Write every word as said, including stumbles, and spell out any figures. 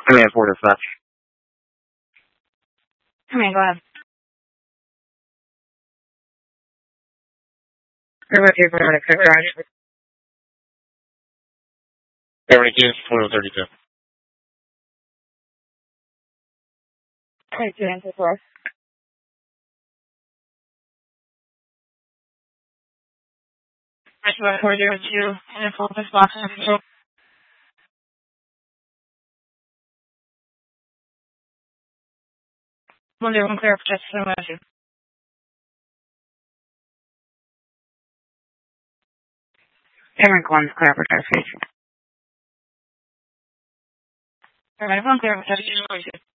Command four dispatch. Command, go ahead. Airman two, Paramedic six, Roger. Airman two, twenty-one thirty-two. Okay, two answer for us. Actually, four zero two, and a full response. One zero one clear for just a minute. Airman one, clear for test station. Airman one clear for test station.